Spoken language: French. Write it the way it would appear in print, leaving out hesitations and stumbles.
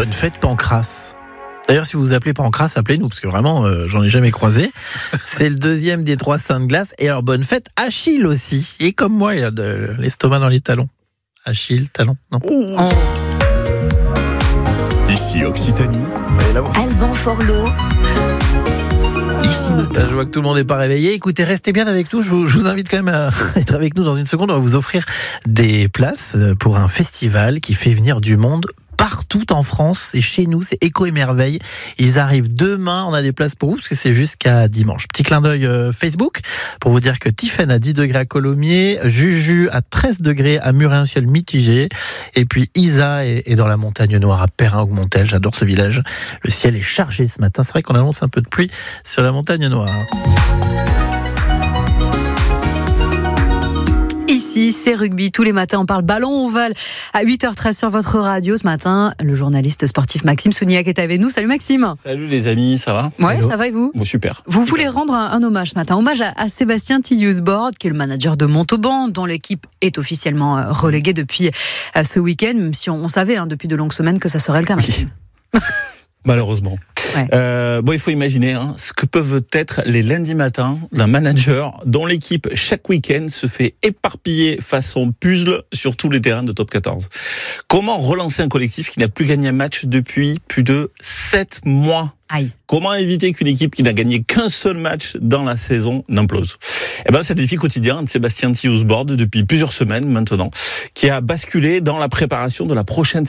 Bonne fête Pancrace. D'ailleurs, si vous vous appelez Pancrace, appelez-nous, parce que vraiment, j'en ai jamais croisé. C'est le deuxième des 3 saints de glace. Et alors, bonne fête, Achille aussi. Et comme moi, il a de l'estomac dans les talons. Achille, talon, non. Ici Occitanie. Alban Forlot. Ici Je vois que tout le monde n'est pas réveillé. Écoutez, restez bien avec nous. Je vous invite quand même à être avec nous dans une seconde. On va vous offrir des places pour un festival qui fait venir du monde partout en France. Et chez nous, c'est Écho et Merveille. Ils arrivent demain. On a des places pour vous parce que c'est jusqu'à dimanche. Petit clin d'œil Facebook pour vous dire que Tiffaine à 10 degrés à Colomiers, Juju à 13 degrés à Muret, un ciel mitigé. Et puis Isa est dans la montagne noire à Perrin-Augmontel. J'adore ce village. Le ciel est chargé ce matin. C'est vrai qu'on annonce un peu de pluie sur la montagne noire. Ici, c'est rugby. Tous les matins, on parle ballon ovale à 8h13 sur votre radio. Ce matin, le journaliste sportif Maxime Souniac est avec nous. Salut Maxime. Salut les amis, ça va ? Ouais, Hello. ça va et vous ? Bon, super. Vous voulez rendre un hommage ce matin. Hommage à Sébastien Tillius-Bord, qui est le manager de Montauban, dont l'équipe est officiellement reléguée depuis ce week-end, même si on savait depuis de longues semaines que ça serait le cas. Maxime. Malheureusement. Ouais. Il faut imaginer ce que peuvent être les lundis matins d'un manager dont l'équipe, chaque week-end, se fait éparpiller façon puzzle sur tous les terrains de top 14. Comment relancer un collectif qui n'a plus gagné un match depuis plus de 7 mois ? Aïe. Comment éviter qu'une équipe qui n'a gagné qu'un seul match dans la saison n'implose ? C'est le défi quotidien de Sébastien Tillius-Bord depuis plusieurs semaines maintenant, qui a basculé dans la préparation de la prochaine